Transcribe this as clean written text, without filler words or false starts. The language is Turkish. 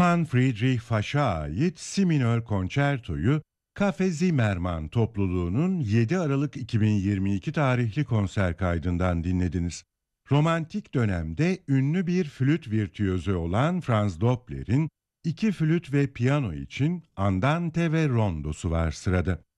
Johann Friedrich Fasch'a ait Si minör konçertoyu Cafe Zimmermann topluluğunun 7 Aralık 2022 tarihli konser kaydından dinlediniz. Romantik dönemde ünlü bir flüt virtüözü olan Franz Doppler'in iki flüt ve piyano için Andante ve Rondosu var sırada.